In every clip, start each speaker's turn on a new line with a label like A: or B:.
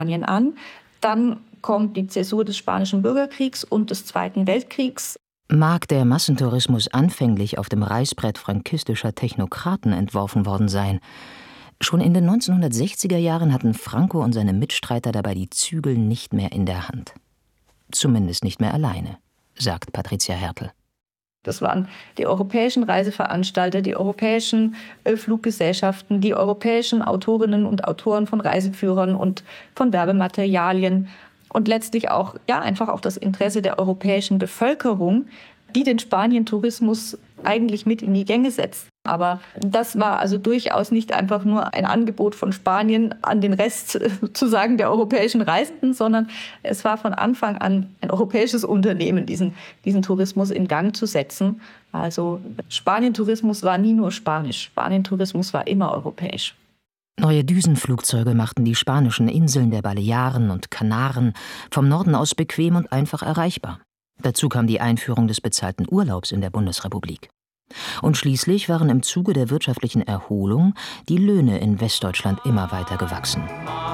A: Spanien an. Dann kommt die Zäsur des Spanischen Bürgerkriegs und des Zweiten Weltkriegs.
B: Mag der Massentourismus anfänglich auf dem Reißbrett frankistischer Technokraten entworfen worden sein, schon in den 1960er Jahren hatten Franco und seine Mitstreiter dabei die Zügel nicht mehr in der Hand. Zumindest nicht mehr alleine, sagt Patricia Hertel.
A: Das waren die europäischen Reiseveranstalter, die europäischen Fluggesellschaften, die europäischen Autorinnen und Autoren von Reiseführern und von Werbematerialien und letztlich auch einfach auch das Interesse der europäischen Bevölkerung, die den Spanien-Tourismus eigentlich mit in die Gänge setzt. Aber das war also durchaus nicht einfach nur ein Angebot von Spanien an den Rest sozusagen der europäischen Reisenden, sondern es war von Anfang an ein europäisches Unternehmen, diesen Tourismus in Gang zu setzen. Also Spanien-Tourismus war nie nur spanisch, Spanien-Tourismus war immer europäisch.
B: Neue Düsenflugzeuge machten die spanischen Inseln der Balearen und Kanaren vom Norden aus bequem und einfach erreichbar. Dazu kam die Einführung des bezahlten Urlaubs in der Bundesrepublik. Und schließlich waren im Zuge der wirtschaftlichen Erholung die Löhne in Westdeutschland immer weiter gewachsen.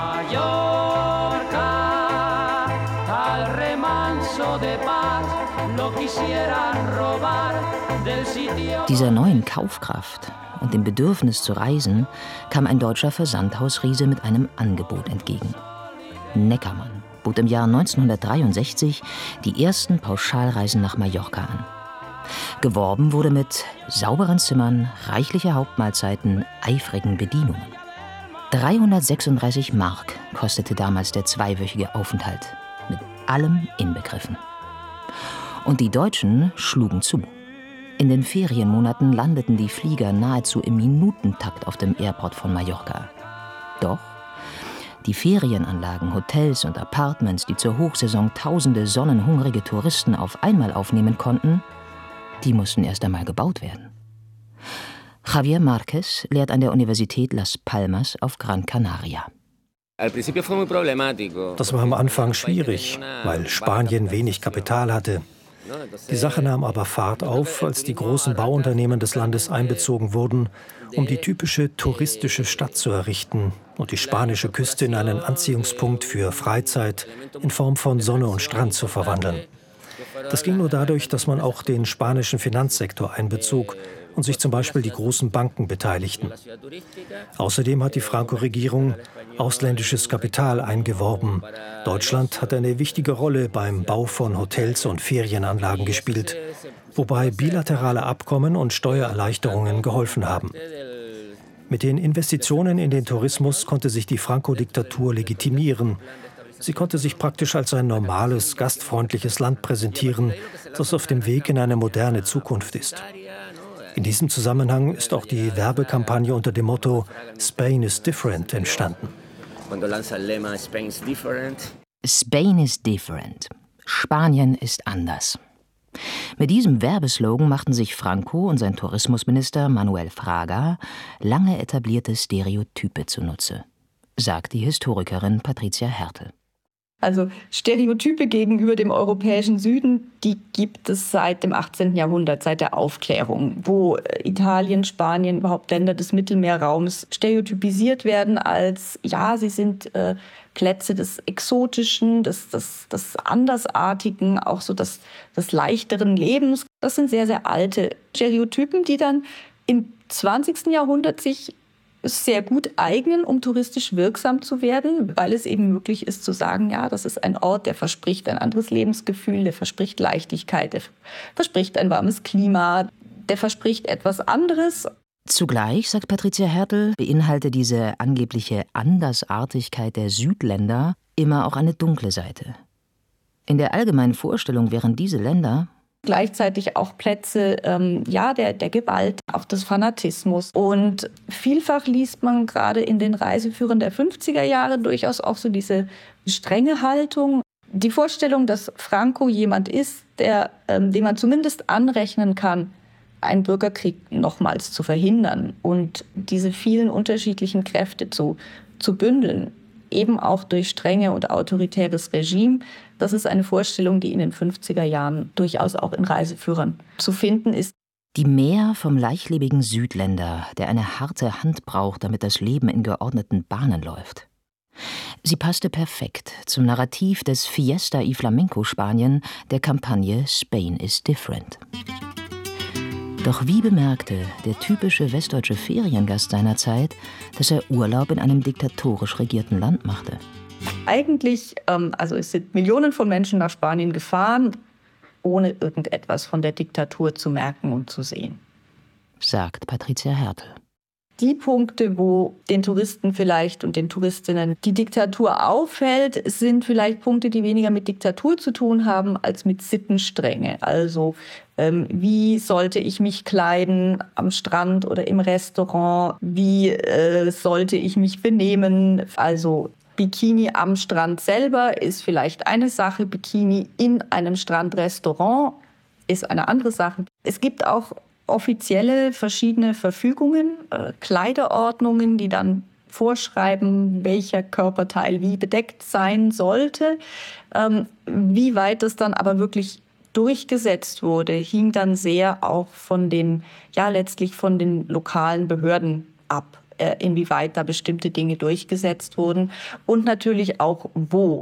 B: Dieser neuen Kaufkraft und dem Bedürfnis zu reisen kam ein deutscher Versandhausriese mit einem Angebot entgegen. Neckermann bot im Jahr 1963 die ersten Pauschalreisen nach Mallorca an. Geworben wurde mit sauberen Zimmern, reichlicher Hauptmahlzeiten, eifrigen Bedienungen. 336 Mark kostete damals der zweiwöchige Aufenthalt, mit allem inbegriffen. Und die Deutschen schlugen zu. In den Ferienmonaten landeten die Flieger nahezu im Minutentakt auf dem Airport von Mallorca. Doch die Ferienanlagen, Hotels und Apartments, die zur Hochsaison tausende sonnenhungrige Touristen auf einmal aufnehmen konnten, die mussten erst einmal gebaut werden. Javier Márquez lehrt an der Universität Las Palmas auf Gran Canaria.
C: Das war am Anfang schwierig, weil Spanien wenig Kapital hatte. Die Sache nahm aber Fahrt auf, als die großen Bauunternehmen des Landes einbezogen wurden, um die typische touristische Stadt zu errichten und die spanische Küste in einen Anziehungspunkt für Freizeit in Form von Sonne und Strand zu verwandeln. Das ging nur dadurch, dass man auch den spanischen Finanzsektor einbezog und sich zum Beispiel die großen Banken beteiligten. Außerdem hat die Franco-Regierung ausländisches Kapital eingeworben. Deutschland hat eine wichtige Rolle beim Bau von Hotels und Ferienanlagen gespielt, wobei bilaterale Abkommen und Steuererleichterungen geholfen haben. Mit den Investitionen in den Tourismus konnte sich die Franco-Diktatur legitimieren. Sie konnte sich praktisch als ein normales, gastfreundliches Land präsentieren, das auf dem Weg in eine moderne Zukunft ist. In diesem Zusammenhang ist auch die Werbekampagne unter dem Motto Spain is different entstanden.
B: Spain is different. Spanien ist anders. Mit diesem Werbeslogan machten sich Franco und sein Tourismusminister Manuel Fraga lange etablierte Stereotype zunutze, sagt die Historikerin Patricia Hertel.
A: Also Stereotype gegenüber dem europäischen Süden, die gibt es seit dem 18. Jahrhundert, seit der Aufklärung, wo Italien, Spanien, überhaupt Länder des Mittelmeerraums stereotypisiert werden als, sie sind Plätze des Exotischen, des Andersartigen, auch so des leichteren Lebens. Das sind sehr, sehr alte Stereotypen, die dann im 20. Jahrhundert sich sehr gut eignen, um touristisch wirksam zu werden, weil es eben möglich ist zu sagen, das ist ein Ort, der verspricht ein anderes Lebensgefühl, der verspricht Leichtigkeit, der verspricht ein warmes Klima, der verspricht etwas anderes.
B: Zugleich, sagt Patricia Hertel, beinhaltet diese angebliche Andersartigkeit der Südländer immer auch eine dunkle Seite. In der allgemeinen Vorstellung wären diese Länder
A: gleichzeitig auch Plätze der Gewalt, auch des Fanatismus. Und vielfach liest man gerade in den Reiseführern der 50er Jahre durchaus auch so diese strenge Haltung. Die Vorstellung, dass Franco jemand ist, dem man zumindest anrechnen kann, einen Bürgerkrieg nochmals zu verhindern und diese vielen unterschiedlichen Kräfte zu bündeln, eben auch durch strenge und autoritäres Regime. Das ist eine Vorstellung, die in den 50er Jahren durchaus auch in Reiseführern zu finden ist.
B: Die Mär vom leichtlebigen Südländer, der eine harte Hand braucht, damit das Leben in geordneten Bahnen läuft. Sie passte perfekt zum Narrativ des Fiesta y Flamenco-Spanien der Kampagne Spain is Different. Doch wie bemerkte der typische westdeutsche Feriengast seiner Zeit, dass er Urlaub in einem diktatorisch regierten Land machte?
A: Eigentlich, es sind Millionen von Menschen nach Spanien gefahren, ohne irgendetwas von der Diktatur zu merken und zu sehen.
B: Sagt Patricia Hertel.
A: Die Punkte, wo den Touristen vielleicht und den Touristinnen die Diktatur auffällt, sind vielleicht Punkte, die weniger mit Diktatur zu tun haben, als mit Sittenstrenge. Also wie sollte ich mich kleiden am Strand oder im Restaurant? Wie sollte ich mich benehmen? Also Bikini am Strand selber ist vielleicht eine Sache, Bikini in einem Strandrestaurant ist eine andere Sache. Es gibt auch offizielle verschiedene Verfügungen, Kleiderordnungen, die dann vorschreiben, welcher Körperteil wie bedeckt sein sollte. Wie weit es dann aber wirklich durchgesetzt wurde, hing dann sehr auch letztlich von den lokalen Behörden ab, inwieweit da bestimmte Dinge durchgesetzt wurden und natürlich auch wo.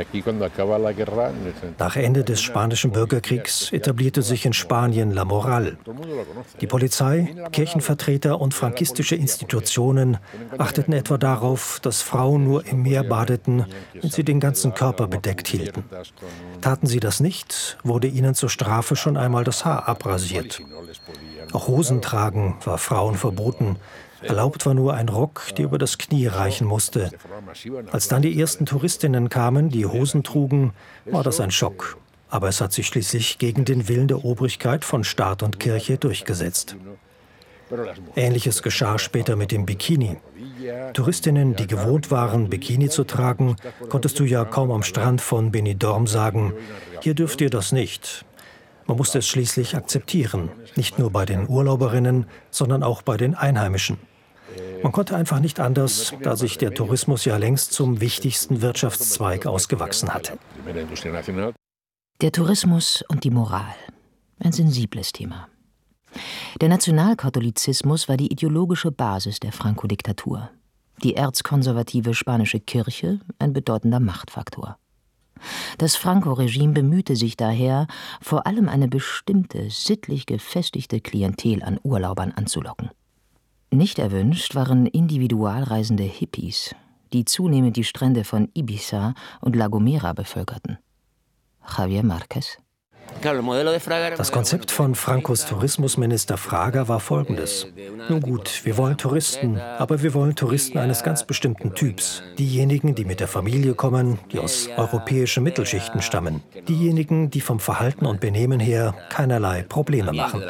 C: Nach Ende des Spanischen Bürgerkriegs etablierte sich in Spanien La Moral. Die Polizei, Kirchenvertreter und frankistische Institutionen achteten etwa darauf, dass Frauen nur im Meer badeten, wenn sie den ganzen Körper bedeckt hielten. Taten sie das nicht, wurde ihnen zur Strafe schon einmal das Haar abrasiert. Auch Hosentragen war Frauen verboten. Erlaubt war nur ein Rock, der über das Knie reichen musste. Als dann die ersten Touristinnen kamen, die Hosen trugen, war das ein Schock. Aber es hat sich schließlich gegen den Willen der Obrigkeit von Staat und Kirche durchgesetzt. Ähnliches geschah später mit dem Bikini. Touristinnen, die gewohnt waren, Bikini zu tragen, konntest du ja kaum am Strand von Benidorm sagen, hier dürft ihr das nicht. Man musste es schließlich akzeptieren, nicht nur bei den Urlauberinnen, sondern auch bei den Einheimischen. Man konnte einfach nicht anders, da sich der Tourismus ja längst zum wichtigsten Wirtschaftszweig ausgewachsen hatte.
B: Der Tourismus und die Moral. Ein sensibles Thema. Der Nationalkatholizismus war die ideologische Basis der Franco-Diktatur. Die erzkonservative spanische Kirche ein bedeutender Machtfaktor. Das Franco-Regime bemühte sich daher, vor allem eine bestimmte, sittlich gefestigte Klientel an Urlaubern anzulocken. Nicht erwünscht waren individualreisende Hippies, die zunehmend die Strände von Ibiza und La Gomera bevölkerten. Javier Márquez.
C: Das Konzept von Francos Tourismusminister Fraga war folgendes. Nun gut, wir wollen Touristen, aber wir wollen Touristen eines ganz bestimmten Typs. Diejenigen, die mit der Familie kommen, die aus europäischen Mittelschichten stammen. Diejenigen, die vom Verhalten und Benehmen her keinerlei Probleme machen.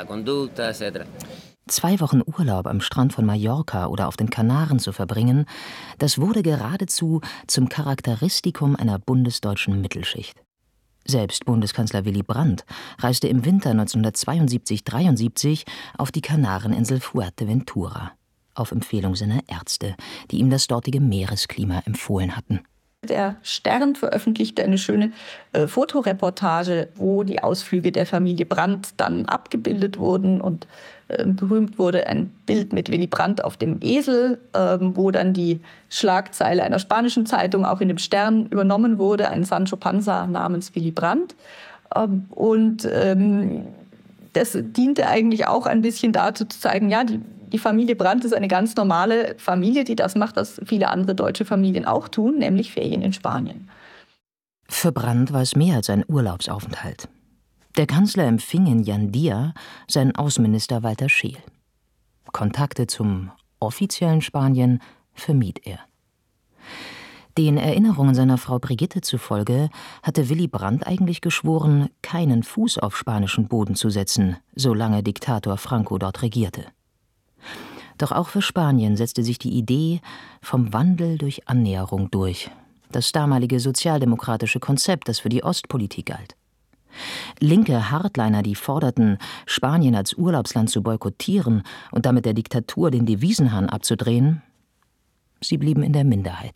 B: 2 Wochen Urlaub am Strand von Mallorca oder auf den Kanaren zu verbringen, das wurde geradezu zum Charakteristikum einer bundesdeutschen Mittelschicht. Selbst Bundeskanzler Willy Brandt reiste im Winter 1972/73 auf die Kanareninsel Fuerteventura, auf Empfehlung seiner Ärzte, die ihm das dortige Meeresklima empfohlen hatten.
A: Der Stern veröffentlichte eine schöne Fotoreportage, wo die Ausflüge der Familie Brandt dann abgebildet wurden und berühmt wurde ein Bild mit Willy Brandt auf dem Esel, wo dann die Schlagzeile einer spanischen Zeitung auch in dem Stern übernommen wurde, ein Sancho Panza namens Willy Brandt. Das diente eigentlich auch ein bisschen dazu zu zeigen, ja, die Familie Brandt ist eine ganz normale Familie, die das macht, was viele andere deutsche Familien auch tun, nämlich Ferien in Spanien.
B: Für Brandt war es mehr als ein Urlaubsaufenthalt. Der Kanzler empfing in Jandia seinen Außenminister Walter Scheel. Kontakte zum offiziellen Spanien vermied er. Den Erinnerungen seiner Frau Brigitte zufolge hatte Willy Brandt eigentlich geschworen, keinen Fuß auf spanischen Boden zu setzen, solange Diktator Franco dort regierte. Doch auch für Spanien setzte sich die Idee vom Wandel durch Annäherung durch, das damalige sozialdemokratische Konzept, das für die Ostpolitik galt. Linke Hardliner, die forderten, Spanien als Urlaubsland zu boykottieren und damit der Diktatur den Devisenhahn abzudrehen, sie blieben in der Minderheit.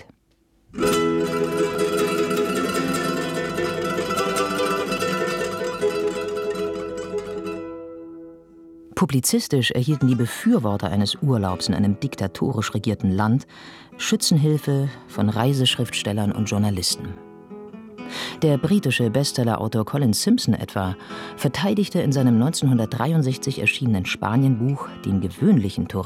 B: Publizistisch erhielten die Befürworter eines Urlaubs in einem diktatorisch regierten Land Schützenhilfe von Reiseschriftstellern und Journalisten. Der britische Bestsellerautor Colin Simpson etwa verteidigte in seinem 1963 erschienenen Spanienbuch den gewöhnlichen